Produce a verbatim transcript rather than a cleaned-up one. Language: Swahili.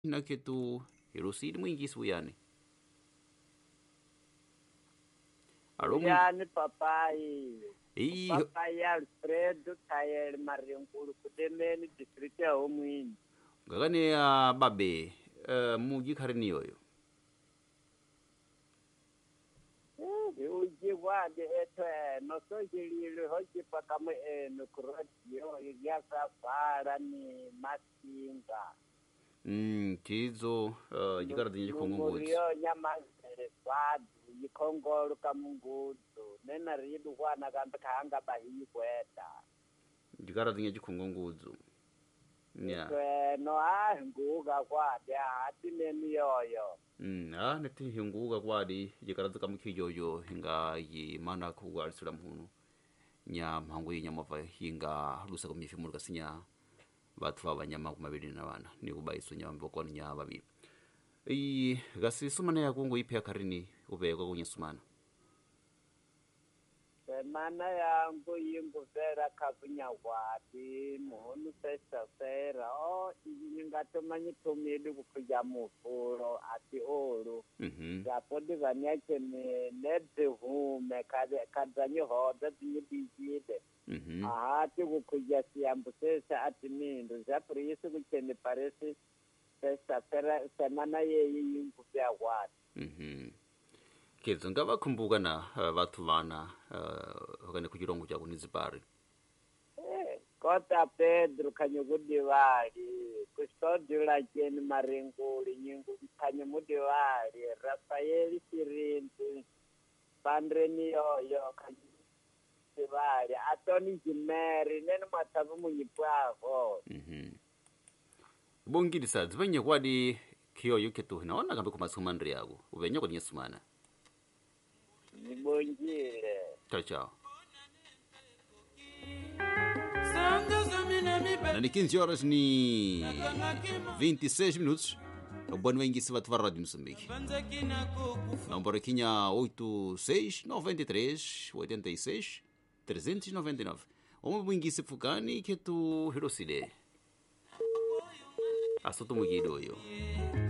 naketu Hirosiri mwingisi uyani. Alo mwingi. Yani papai. Ii. Papai Alfredo Tayel Marinkulu kudemeni district ya omwini. Gagane ya babe uh, muji karini yoyo. Eh, uji wade etwe no sojili hoji pakame eno kurotio ya safara ni masinga. Mm, tizo uh, jikara dinje kongongozi. Murio nyama fadu yikongolo kamungudu nena ridu kwana kamba kahanga bahi kweta. Jikara dinje kongongozi. Nya. Twe no ah nguga kwa dia atine miyoyo. Mm, ah neti hinguga kwadi jikara zika mukijojo hinga yi mana ku alisula mhunu. Nya mhangu yi nyama va hinga lusa ko mifimuru kasinya bathu abanyama kumabiri nabana ni kubayiso nyama mboko ni nyaba babiri. I gasi sumana ya kungu ipe karini ubeko kunye sumana. Semana yangu yingu vera kavunya wati muhunu sesa sera o ingatomanye tumidu kukuja mufuro ati olu. Mhm. Zapodi vanyache ni nede hume kadranyo hoda zinyi bijide. Mhm. Ahati kukuja siyambu sesa ati mindu zapuri yisu kuchene paresi sesa sera semana ye yingu vya wati. Mhm. Kezo ngaba kumbuka na uh, bathu vana uh, okane kuchirongo cha kunizipari. Eh, kota Pedro kanyugudivali kusodula cheni maringuli nyingu kanyumudivali Rafaeli Sirinzi Pandreni yoyo kanyugudivali Atoni Jimeri nene matabu munyipwavo. Mhm. Bongiri sa dzvenye kwadi kiyo yuketu hinaona kambe kumasumandri yago ubenye kwa nyesumana. Nibonjile. Ciao ciao. Na ni quinze horas ni vinte e seis minutos. O bom wengi se vai para a Rádio Moçambique. Número aqui é oito seis nove três oito seis três nove nove. O wengi se fukani que tu Hirosire. Assunto muito doido.